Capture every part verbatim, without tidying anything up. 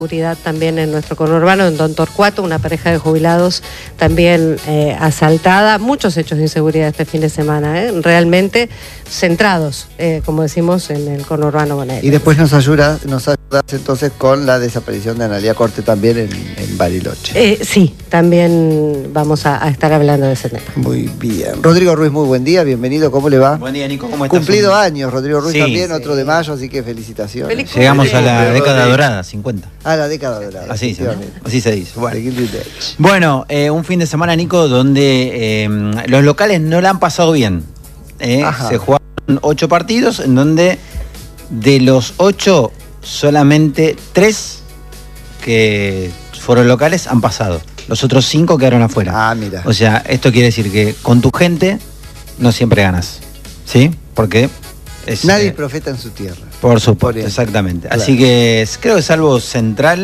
Seguridad también en nuestro conurbano, en Don Torcuato, una pareja de jubilados también eh, asaltada. Muchos hechos de inseguridad este fin de semana, ¿eh? Realmente centrados, eh, como decimos, en el conurbano bonaerense. Y después nos ayuda, nos ayudas entonces con la desaparición de Analía Corte también en, en Bariloche. Eh, sí, también vamos a, a estar hablando de ese tema. Muy bien. Rodrigo Ruiz, muy buen día, bienvenido, ¿cómo le va? Buen día, Nico, ¿cómo estás? Cumplido años, Rodrigo Ruiz sí, también, sí. otro de mayo, así que felicitaciones. Feliz Llegamos a la Rodrigo. década dorada, cincuenta. A la década dorada. Así se, así se dice. Bueno, Bueno, bueno eh, un fin de semana, Nico, donde eh, los locales no la han pasado bien. Eh, se jugaron ocho partidos, en donde de los ocho, solamente tres que fueron locales han pasado. Los otros cinco quedaron afuera. Ah, mira. O sea, esto quiere decir que con tu gente no siempre ganas. ¿Sí? Porque es, nadie eh, es profeta en su tierra. Por supuesto, exactamente. Claro. Así que creo que salvo Central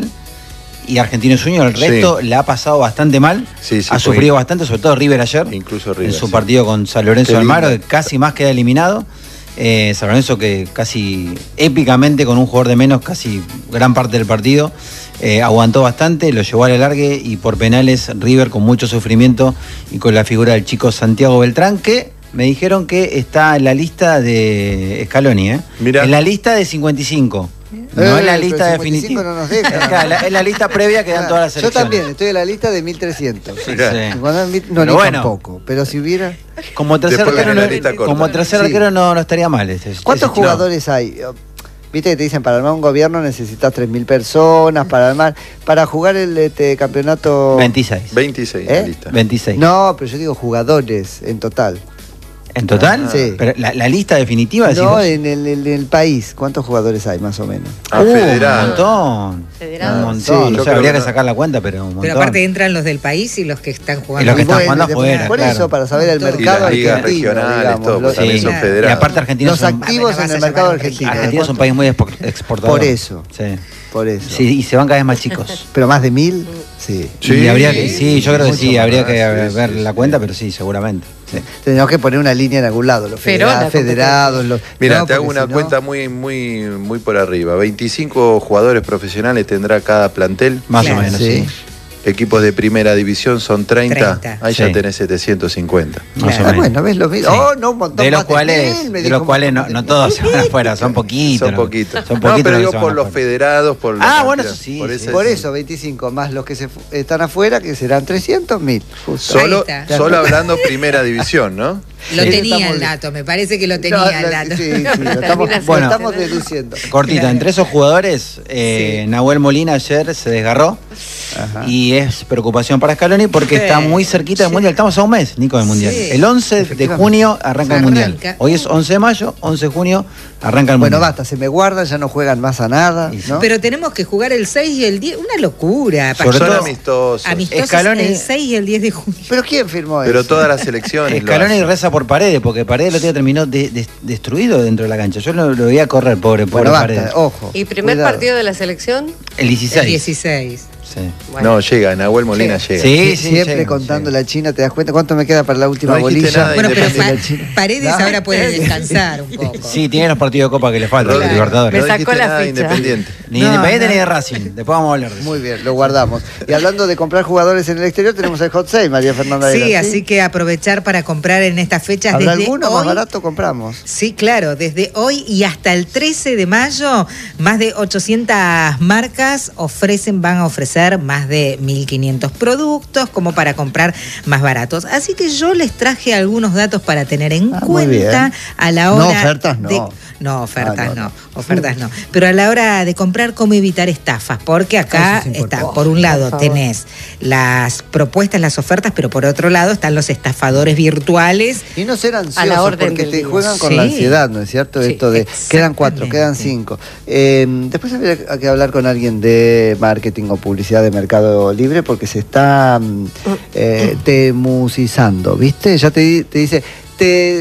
y Argentinos Juniors, el resto sí. la ha pasado bastante mal. Sí, sí, ha sufrido bastante, sobre todo River ayer. Incluso River. En su sí. partido con San Lorenzo de Almagro, que casi más queda eliminado. Eh, San Lorenzo que casi épicamente, con un jugador de menos, casi gran parte del partido, eh, aguantó bastante, lo llevó al alargue y por penales River con mucho sufrimiento y con la figura del chico Santiago Beltrán, que me dijeron que está en la lista de Scaloni, ¿eh? Mirá. En la lista de cincuenta y cinco. No Eh, es la lista pero definitiva. no nos deja. Es, la, es la lista previa que dan Ah, todas las yo selecciones. también, estoy en la lista de mil trescientos. Sí. Cuando no, Pero ni bueno. tampoco. Pero si hubiera... Como tercer Después arquero, viene la no, lista corta. como tercer Sí. arquero no, no estaría mal. Este, ¿Cuántos ese jugadores hay? Viste que te dicen, para armar un gobierno necesitas tres mil personas, para armar... Para jugar el este, campeonato... veintiséis. veintiséis ¿Eh? la lista. veintiséis. No, pero yo digo jugadores en total. ¿En total? Ah, sí. Pero la, la lista definitiva, decís No, vos? en el, en el país. ¿Cuántos jugadores hay, más o menos? Ah, Uh, federado. Un montón. Federado. Un montón. Sí, no yo sé, creo habría que que no. sacar la cuenta, pero un montón. Pero aparte entran los del país y los que están jugando. Y los que Y están bueno, jugando después- afuera, Por claro. eso, para saber el Y las mercado ligas argentino, regionales, digamos, todo, los- también sí. son Y federados. Y aparte Argentina Los son, activos Ah, en el vas a mercado llamar argentino. Argentina es un país muy expo- exportador. Por eso. Sí. Por eso. Sí, y se van cada vez más chicos. Pero más de mil, sí. Sí. Y habría que, sí, yo creo que Mucho sí, más, habría que sí, ver sí, la sí. cuenta, pero sí, seguramente. Sí. Tenemos que poner una línea en algún lado. Los Pero federados, la federados los... Mira, no, te hago porque una si no- cuenta muy, muy, muy por arriba. veinticinco jugadores profesionales tendrá cada plantel. Más Claro. o menos, Sí. sí. Equipos de primera división son treinta. treinta. Ahí ya Sí. tenés setecientos cincuenta. Más Claro. o Ah, menos. bueno, ves lo mismo. Sí. Oh, no, un montón De los más cuales, mil, me de los dijo cuales un no, montón no de todos se van afuera, son poquitos. Son ¿no? poquitos. Son No, poquitos pero los digo que se por van los afuera. federados, por la Ah, bueno, cantidad. sí, Por sí, ese- Por eso, veinticinco más los que se fu- están afuera, que serán trescientos mil. Solo, Ahí está. solo hablando primera división, ¿no? Lo Sí, tenía estamos- el dato, me parece que lo tenía No, el lo- dato. Sí, sí, lo estamos, lo Bueno. estamos deduciendo. Cortita, Claro. entre esos jugadores, eh, Sí. Nahuel Molina ayer se desgarró. Ajá. Y es preocupación para Scaloni porque Sí. está muy cerquita del Sí. Mundial. Estamos a un mes, Nico, del Mundial. Sí. El once de Efectivamente. junio arranca el Arranca. Mundial. Hoy es once de mayo, once de junio arranca el Bueno, Mundial. basta, se me guardan, ya no juegan más a nada, Y sí. ¿no? Pero tenemos que jugar el seis y el diez, una locura. Sobre Son todo- amistosos. Amistosos Scaloni- el seis y el diez de junio. ¿Pero quién firmó Pero eso? todas las selecciones. lo Scaloni hacen. reza por Paredes, porque Paredes lo otro día terminó de- de- destruido dentro de la cancha. Yo lo, lo veía correr, pobre, pobre Bueno, Paredes. basta, ojo. ¿Y primer cuidado. partido de la selección? El dieciséis. El dieciséis. Sí. Bueno. No, llega, Nahuel Molina llega. Sí, sí, Siempre llega, contando llega. la China, ¿te das cuenta cuánto me queda para la última No dijiste bolilla? nada, Bueno, pero Independiente. Pa- de la China. Paredes ¿No? ahora puede descansar un poco. Sí, tiene los partidos de Copa que le faltan, Rodri, los Libertadores. Me no sacó dijiste la nada de ficha. Independiente. Ni No, Independiente no. ni de Racing. Después vamos a hablar de eso. Muy bien, lo guardamos. Y hablando de comprar jugadores en el exterior, tenemos el Hot Sale, María Fernanda. Sí, Vega, así que aprovechar para comprar en estas fechas. ¿Habrá desde alguno hoy, más barato? Compramos. Sí, claro, desde hoy y hasta el trece de mayo, más de ochocientas marcas ofrecen, van a ofrecer más de mil quinientos productos como para comprar más baratos. Así que yo les traje algunos datos para tener en Ah, muy cuenta bien. a la No, hora ofertas no. de... No, ofertas Ah, no, no, no. ofertas no. Pero a la hora de comprar, cómo evitar estafas, porque acá Eso es está, importante. por un lado Por favor. tenés las propuestas, las ofertas, pero por otro lado están los estafadores virtuales. Y no ser ansiosos, A la orden porque del te día. juegan con Sí. la ansiedad, ¿no es cierto? Sí, Esto de quedan cuatro, quedan cinco. Eh, después habría que hablar con alguien de marketing o publicidad de Mercado Libre porque se está mm, eh, temusizando, ¿viste? Ya te, di- te dice, te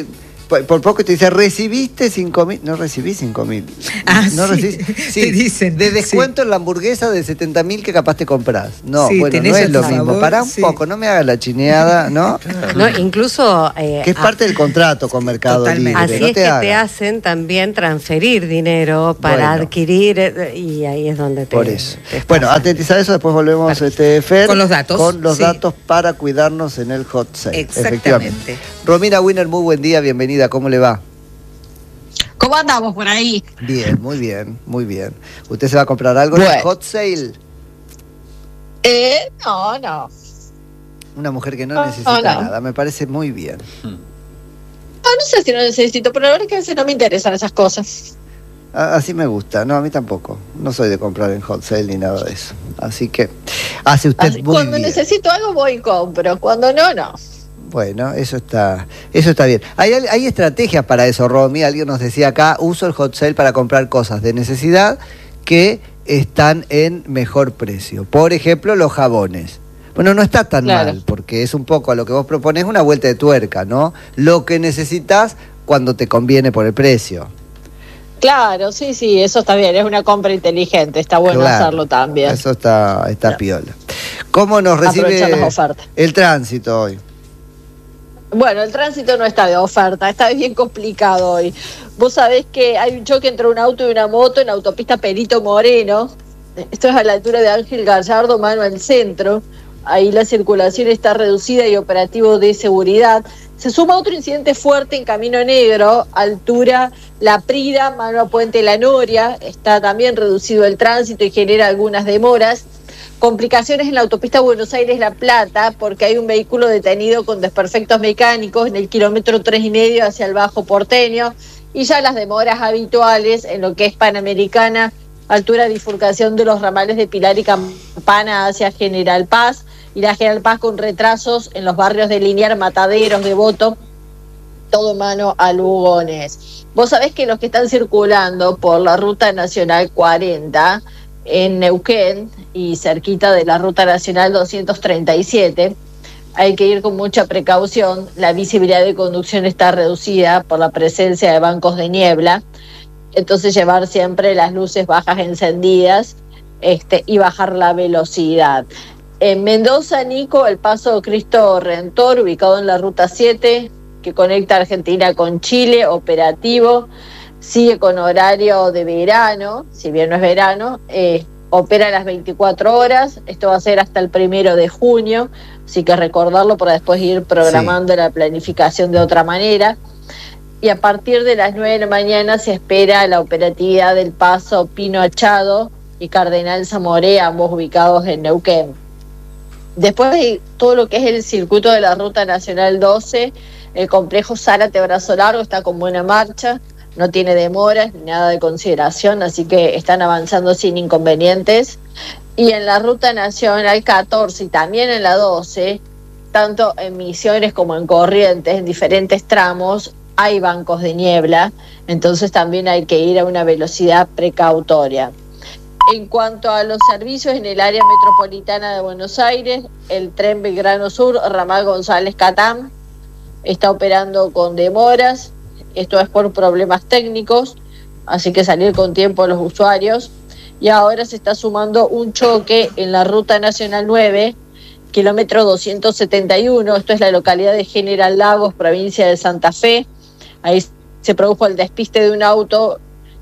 por, por poco te dice, recibiste cinco mil. No recibí cinco mil. Ah, no sí, recibí. Sí, te dicen. de descuento Sí. en la hamburguesa de setenta mil que capaz te compras. No, Sí, bueno, tenés no es a lo tu mismo. favor, Pará un sí. poco, no me hagas la chineada, ¿no? No, incluso... eh, Que es parte del contrato con Mercado Totalmente. Libre. Así no es te que hagas. te hacen también transferir dinero para Bueno. adquirir eh, y ahí es donde te... Por eso. te Bueno, estafan. atentizar a eso, después volvemos, este, Fer. Con los datos, Con los sí. datos para cuidarnos en el hot sale. Exactamente. Efectivamente. Romina Wiener, muy buen día, bienvenida, ¿cómo le va? ¿Cómo andamos por ahí? Bien, muy bien, muy bien. ¿Usted se va a comprar algo en el Bueno. hot sale? Eh, no, no. Una mujer que no No, necesita no. nada, me parece muy bien. No, no sé si no necesito, pero la verdad es que a veces no me interesan esas cosas. A- Así me gusta, no, a mí tampoco. No soy de comprar en hot sale ni nada de eso. Así que hace usted Así, muy cuando bien. necesito algo voy y compro, cuando no, no. Bueno, eso está, eso está bien. Hay, hay estrategias para eso, Romy. Alguien nos decía acá, uso el hot sale para comprar cosas de necesidad que están en mejor precio. Por ejemplo, los jabones. Bueno, no está tan Claro. mal, porque es un poco a lo que vos proponés una vuelta de tuerca, ¿no? Lo que necesitas cuando te conviene por el precio. Claro, sí, sí, eso está bien, es una compra inteligente, está bueno Claro, hacerlo también. Eso está, está Claro. piola. ¿Cómo nos recibe Aprovechar las ofertas. el tránsito hoy? Bueno, el tránsito no está de oferta, está bien complicado hoy. Vos sabés que hay un choque entre un auto y una moto en la autopista Perito Moreno. Esto es a la altura de Ángel Gallardo, mano al centro. Ahí la circulación está reducida y operativo de seguridad. Se suma otro incidente fuerte en Camino Negro, altura La Prida, mano a Puente La Noria. Está también reducido el tránsito y genera algunas demoras. Complicaciones en la autopista Buenos Aires-La Plata, porque hay un vehículo detenido con desperfectos mecánicos en el kilómetro tres y medio hacia el Bajo Porteño. Y ya las demoras habituales en lo que es Panamericana, altura de bifurcación de los ramales de Pilar y Campana hacia General Paz, y la General Paz con retrasos en los barrios de Liniar, Mataderos, Devoto, todo mano a Lugones. Vos sabés que los que están circulando por la Ruta Nacional cuarenta en Neuquén y cerquita de la Ruta Nacional doscientos treinta y siete, hay que ir con mucha precaución. La visibilidad de conducción está reducida por la presencia de bancos de niebla, entonces llevar siempre las luces bajas encendidas este, y bajar la velocidad. En Mendoza, Nico, el Paso Cristo Redentor, ubicado en la Ruta siete, que conecta Argentina con Chile, operativo, sigue con horario de verano, si bien no es verano, eh, opera a las veinticuatro horas, esto va a ser hasta el primero de junio, así que recordarlo para después ir programando sí. la planificación de otra manera. Y a partir de las nueve de la mañana se espera la operatividad del Paso Pino Achado y Cardenal Zamoré, ambos ubicados en Neuquén. Después de todo lo que es el circuito de la Ruta Nacional doce, el complejo Zárate Brazo Largo está con buena marcha, no tiene demoras ni nada de consideración, así que están avanzando sin inconvenientes. Y en la Ruta Nacional catorce y también en la doce, tanto en Misiones como en Corrientes, en diferentes tramos, hay bancos de niebla, entonces también hay que ir a una velocidad precautoria. En cuanto a los servicios en el área metropolitana de Buenos Aires, el tren Belgrano Sur, ramal González Catán, está operando con demoras. Esto es por problemas técnicos, así que salir con tiempo los usuarios. Y ahora se está sumando un choque en la Ruta Nacional nueve, kilómetro doscientos setenta y uno. Esto es la localidad de General Lagos, provincia de Santa Fe. Ahí se produjo el despiste de un auto.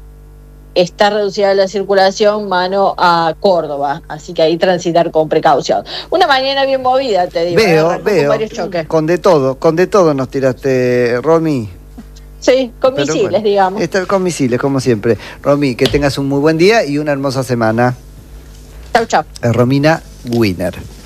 Está reducida la circulación mano a Córdoba, así que ahí transitar con precaución. Una mañana bien movida, te digo. Veo, ¿eh? veo. Con varios choques. Con de todo, con de todo nos tiraste, Romy. Sí, con Pero misiles, bueno, digamos. Está con misiles, como siempre. Romy, que tengas un muy buen día y una hermosa semana. Chau, chau. Es Romina Wiener.